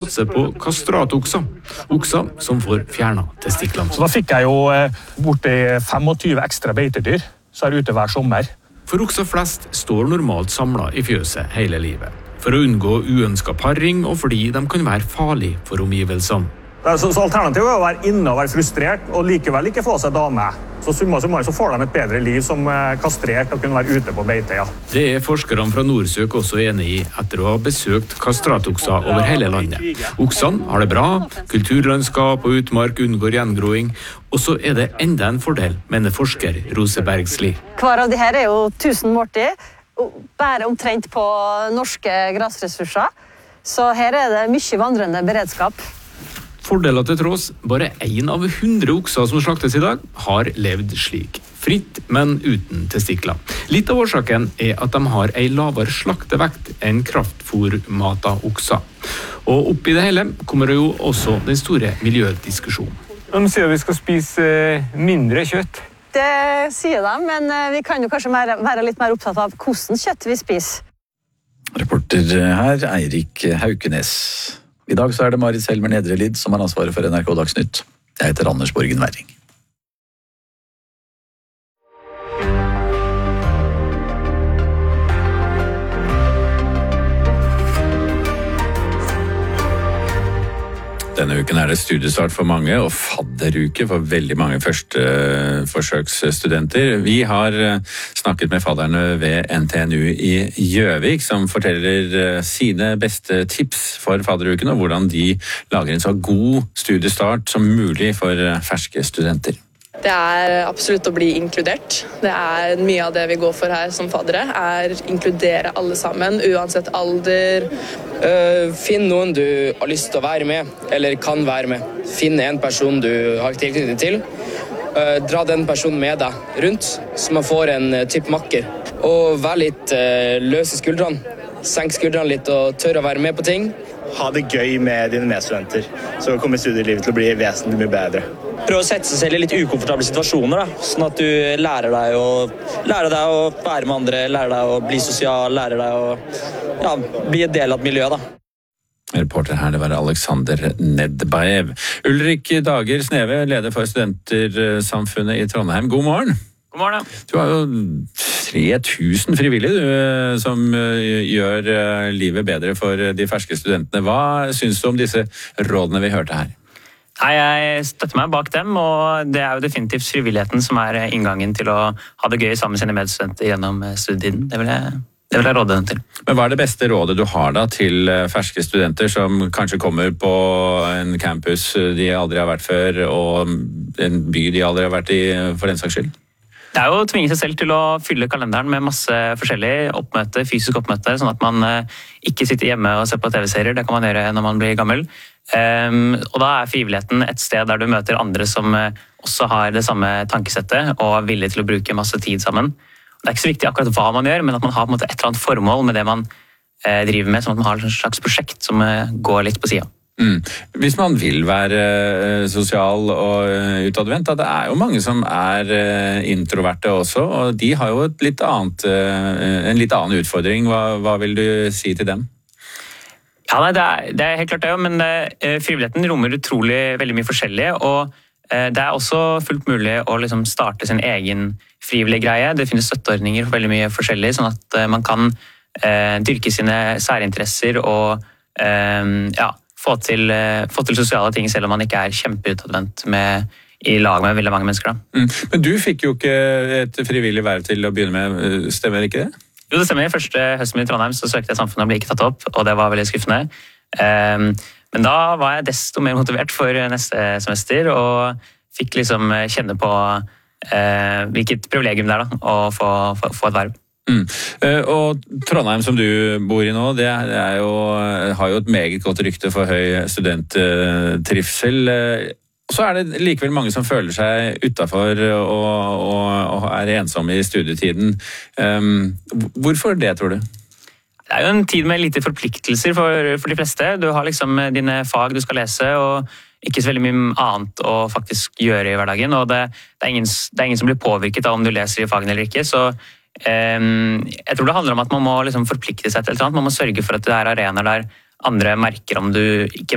satser på kastratokser. Okser som får fjernet testiklene. Så da fikk jeg jo borti 25 ekstra beitedyr, så er jeg ute hver sommer. For okser flest står normalt samlet i fjøset hele livet. For å unngå uønsket paring, og fordi de kan være farlige for omgivelsene. Så alternativet er å være inne og være frustrert, og likevel ikke få seg dame. Så summa summarum så får de et bedre liv som kastrert og kunne være ute på beite, ja. Det er forskerne fra Norsøk også enig i, etter å ha besøkt kastratokser over hele landet. Oksene har det bra, kulturlandskap og utmark unngår gjengroing, og så er det enda en fordel, mener forsker Rose Bergsli. Hver av de her er jo 1000 måltid, bare omtrent på norske grasressurser, så her er det mye vandrende beredskap. Fordeler til tross, bare 1 av 100 okser som slaktes i dag har levd slik. Fritt, men uten testikler. Litt av årsaken er at de har en lavere slaktevekt enn kraftfôrmata okser. Og oppi det hele kommer jo også den store miljødiskusjonen. De sier vi skal spise mindre kjøtt. Det sier de, men vi kan jo kanskje være litt mer opptatt av hvordan kjøtt vi spiser. Reporter her, Eirik Haukenes. I dag så er det Marit Selmer Nedrelid som har ansvaret for NRK Dagsnytt. Jeg heter Anders Borgen Werring. Denne uken er det studiestart for mange, og fadderuke for veldig mange førsteforsøksstudenter. Vi har snakket med fadderne ved NTNU i Gjøvik, som forteller sine beste tips for fadderuken, og hvordan de lager en så god studiestart som mulig for ferske studenter. Det er absolutt å bli inkludert. Det er mye av det vi går for her som faddere, er inkludere alle sammen, uansett alder. Finn noen du har lyst til å være med, eller kan være med. Finn en person du har tilknytning til. Dra den personen med deg rundt, så man får en type makker. Og vær litt løs i skuldrene. Senk skuldrene litt og tør å være med på ting. Ha det gøy med dine medstudenter, så kommer studielivet til å bli vesentlig mye bedre. Prøv å sette seg selv i litt ukomfortable situasjoner, da, sånn at du lærer deg å være med andre, lærer deg å bli sosial, lærer deg å bli en del av miljøet, da. Reporter her, det var Alexander Nedbaev. Ulrik Dager Sneve, leder for Studentersamfunnet i Trondheim. God morgen. God morgen. Du har jo 3000 frivillige som gjør livet bedre for de ferske studentene. Hva synes du om disse rådene vi hørte her? Nei, jeg støtter meg bak dem, og det er jo definitivt frivilligheten som er inngangen til å ha det gøy sammen med sine medstudenter gjennom studietiden. Det vil jeg råde dem til. Men hva er det beste rådet du har da til ferske studenter som kanskje kommer på en campus de aldri har vært før, og en by de aldri har vært i for den saks skyld? Det er jo å tvinge seg selv til å fylle kalenderen med masse forskjellig oppmøte, fysisk oppmøte, sånn at man ikke sitter hjemme og ser på TV-serier. Det kan man gjøre når man blir gammel. Og da er frivilligheten et sted der du møter andre som også har det samme tankesettet og er villige til å bruke masse tid sammen. Det er ikke så viktig akkurat hva man gjør, men at man har på en måte et eller annet formål med det man driver med, sånn at man har et slags prosjekt som går litt på siden. Hvis man vil være sosial og utadvendt, det er jo mange som er introverte også, og de har jo en litt annen utfordring. Hva vil du si til dem? Ja, nei, det er helt klart det, men frivilligheten rommer utrolig veldig mye forskjellig, og det er også fullt mulig å liksom starte sin egen frivillige greie. Det finnes støtteordninger for veldig mye forskjellig, sånn at man kan dyrke sine særinteresser og få til sosiale ting, selv om man ikke er kjempeutadvendt i lag med veldig mange mennesker. Men du fikk jo ikke et frivillig verv til å begynne med, stemmer ikke det? Jo, det stemmer. Første høsten min i Trondheim så søkte jeg samfunnet og ble ikke tatt opp, og det var veldig skuffende. Men da var jeg desto mer motivert for neste semester, og fikk liksom kjenne på hvilket privilegium det er da, å få et verv. Og Trondheim som du bor i nå, det har jo et meget godt rykte for høy studenttrivsel. Så er det likevel mange som føler seg utenfor og er ensomme i studietiden. Hvorfor det, tror du? Det er jo en tid med lite forpliktelser for de fleste. Du har liksom dine fag du skal lese, og ikke så veldig mye annet å faktisk gjøre i hverdagen. Og det er ingen som blir påvirket av om du leser i fagene eller ikke, så jeg tror det handler om at man må liksom forplikte seg til et eller annet. Man må sørge for at det er arenaer der andre merker om du ikke